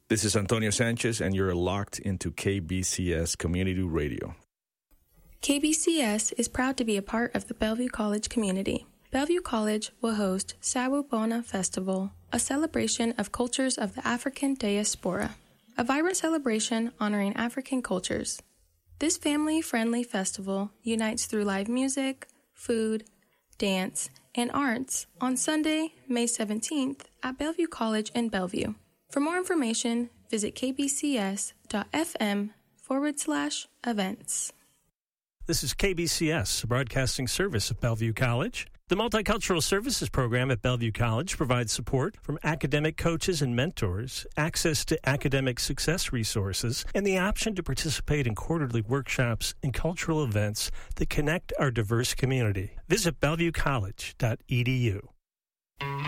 This is Antonio Sanchez, and you're locked into KBCS Community Radio. KBCS is proud to be a part of the Bellevue College community. Bellevue College will host Sawubona Festival, a celebration of cultures of the African diaspora, a vibrant celebration honoring African cultures. This family-friendly festival unites through live music, food, dance, and arts on Sunday, May 17th at Bellevue College in Bellevue. For more information, visit kbcs.fm/events. This is KBCS, a broadcasting service of Bellevue College. The Multicultural Services Program at Bellevue College provides support from academic coaches and mentors, access to academic success resources, and the option to participate in quarterly workshops and cultural events that connect our diverse community. Visit bellevuecollege.edu.